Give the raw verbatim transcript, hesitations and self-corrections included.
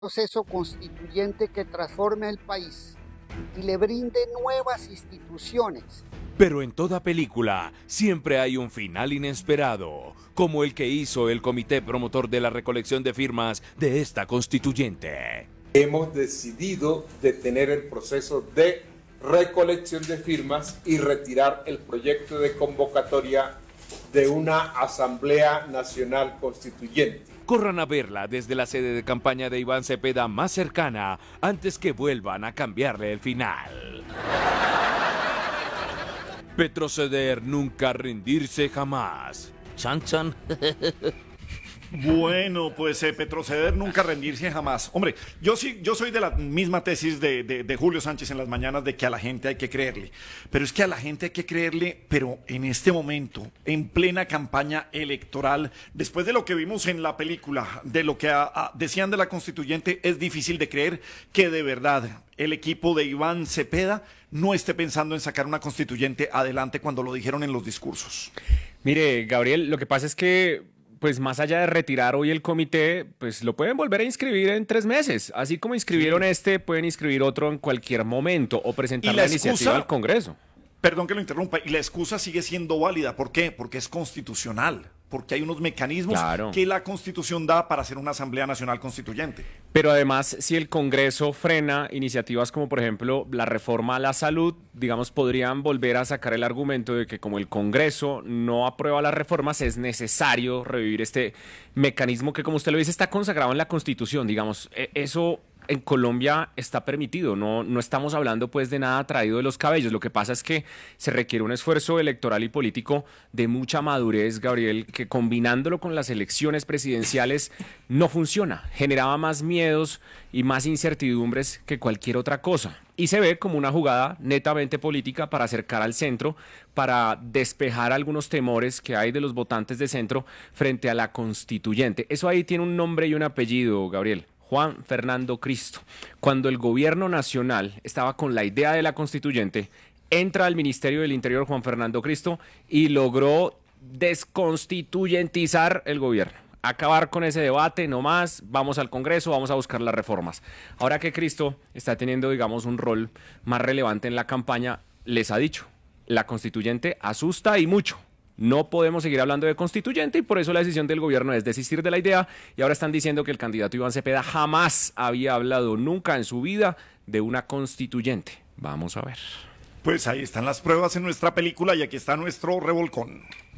proceso constituyente que transforme el país y le brinde nuevas instituciones. Pero en toda película siempre hay un final inesperado, como el que hizo el comité promotor de la recolección de firmas de esta constituyente. Hemos decidido detener el proceso de recolección de firmas y retirar el proyecto de convocatoria de una Asamblea Nacional Constituyente. Corran a verla desde la sede de campaña de Iván Cepeda más cercana antes que vuelvan a cambiarle el final. Retroceder, nunca rendirse jamás. Chan chan. Bueno, pues eh, retroceder, nunca rendirse jamás. Hombre, yo sí, yo soy de la misma tesis de, de, de Julio Sánchez en las mañanas de que a la gente hay que creerle. Pero es que a la gente hay que creerle, pero en este momento, en plena campaña electoral, después de lo que vimos en la película, de lo que a, a, decían de la constituyente, es difícil de creer que de verdad el equipo de Iván Cepeda no esté pensando en sacar una constituyente adelante cuando lo dijeron en los discursos. Mire, Gabriel, lo que pasa es que pues más allá de retirar hoy el comité, pues lo pueden volver a inscribir en tres meses. Así como inscribieron sí. este, pueden inscribir otro en cualquier momento o presentar la, la excusa, iniciativa al Congreso. Perdón que lo interrumpa, y la excusa sigue siendo válida. ¿Por qué? Porque es constitucional. Porque hay unos mecanismos claro. que la Constitución da para hacer una Asamblea Nacional Constituyente. Pero además, si el Congreso frena iniciativas como, por ejemplo, la reforma a la salud, digamos, podrían volver a sacar el argumento de que como el Congreso no aprueba las reformas, es necesario revivir este mecanismo que, como usted lo dice, está consagrado en la Constitución. Digamos, eso en Colombia está permitido, no, no estamos hablando pues de nada traído de los cabellos. Lo que pasa es que se requiere un esfuerzo electoral y político de mucha madurez, Gabriel, que combinándolo con las elecciones presidenciales no funciona. Generaba más miedos y más incertidumbres que cualquier otra cosa. Y se ve como una jugada netamente política para acercar al centro, para despejar algunos temores que hay de los votantes de centro frente a la constituyente. Eso ahí tiene un nombre y un apellido, Gabriel. Juan Fernando Cristo. Cuando el gobierno nacional estaba con la idea de la constituyente, entra al Ministerio del Interior Juan Fernando Cristo y logró desconstituyentizar el gobierno. Acabar con ese debate, no más, vamos al Congreso, vamos a buscar las reformas. Ahora que Cristo está teniendo, digamos, un rol más relevante en la campaña, les ha dicho, la constituyente asusta y mucho. No podemos seguir hablando de constituyente y por eso la decisión del gobierno es desistir de la idea y ahora están diciendo que el candidato Iván Cepeda jamás había hablado nunca en su vida de una constituyente. Vamos a ver. Pues ahí están las pruebas en nuestra película y aquí está nuestro revolcón.